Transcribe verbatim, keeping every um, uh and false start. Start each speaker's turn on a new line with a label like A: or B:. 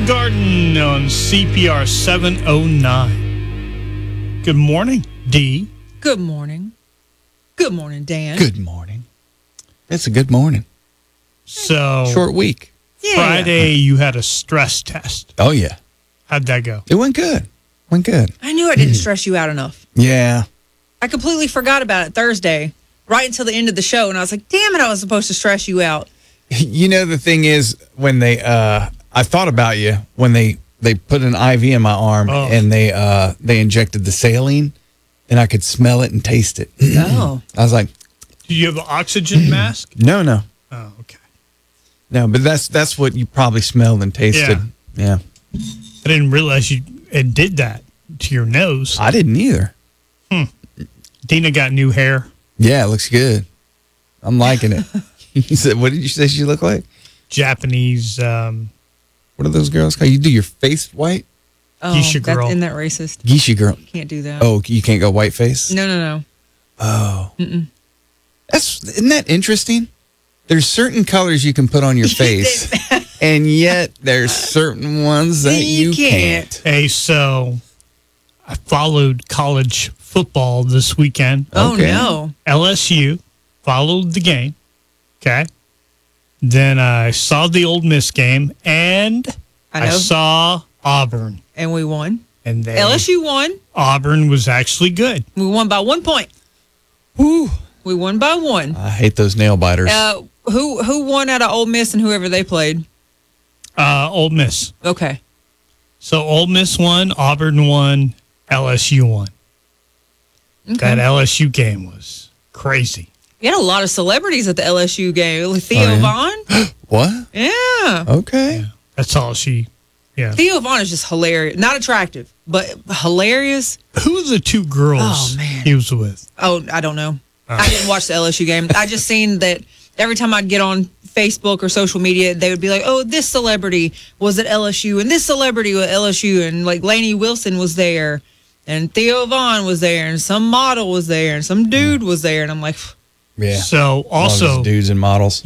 A: Garden on C P R seven oh nine. Good morning, Dee.
B: Good morning. Good morning, Dan.
C: Good morning. It's a good morning.
A: So,
C: Short week.
B: Yeah.
A: Friday, you had a stress test.
C: Oh, yeah.
A: How'd that go?
C: It went good. Went good.
B: I knew I didn't stress you out enough.
C: Yeah.
B: I completely forgot about it Thursday, right until the end of the show, and I was like, damn it, I was supposed to stress you out.
C: You know, the thing is, when they, uh, I thought about you when they, they put an I V in my arm
A: Oh.
C: and they, uh, they injected the saline and I could smell it and taste it.
B: Oh.
C: I was like,
A: Did you have an oxygen mask?
C: no, no,
A: Oh, okay.
C: no, but that's, that's what you probably smelled and tasted. Yeah.
A: I didn't realize you it did that to your nose.
C: I didn't either.
A: Dina got new hair.
C: Yeah, it looks good. I'm liking it. You said, what did you say she looked like?
A: Japanese. Um,
C: What are those girls called? You do your face white?
B: Oh,
A: Geisha
B: that's,
A: girl.
B: isn't that racist?
C: Geisha girl.
B: Can't do that.
C: Oh, you can't go white face?
B: No, no, no.
C: Oh. That's, isn't that interesting? There's certain colors you can put on your face, and yet there's certain ones that you,
B: You can't.
C: can't.
A: hey, so I followed college football this weekend.
B: Oh,
C: Okay.
B: no.
A: L S U followed the game. Okay. Then I saw the Ole Miss game, and
B: I
A: I,
B: know.
A: saw Auburn.
B: And we won.
A: And they,
B: L S U won.
A: Auburn was actually good.
B: We won by one point.
C: Whew.
B: We won by one.
C: I hate those nail biters.
B: Uh, who who won out of Ole Miss and whoever they played?
A: Uh, Ole Miss.
B: Okay.
A: So Ole Miss won, Auburn won, L S U won.
B: Okay.
A: That L S U game was crazy.
B: You had a lot of celebrities at the L S U game. Theo
C: Oh, yeah?
B: Vaughn.
C: What?
B: Yeah.
C: Okay.
A: That's all she, yeah.
B: Theo Vaughn is just hilarious. Not attractive, but hilarious.
A: Who were the two girls
B: Oh, man.
A: he was with?
B: Oh, I don't know. I didn't watch the L S U game. I just seen that every time I'd get on Facebook or social media, they would be like, oh, this celebrity was at L S U and this celebrity was at L S U. And like Lainey Wilson was there and Theo Vaughn was there and some model was there and some dude was there. And I'm like,
C: Yeah.
A: So
C: All those
A: also,
C: dudes and models.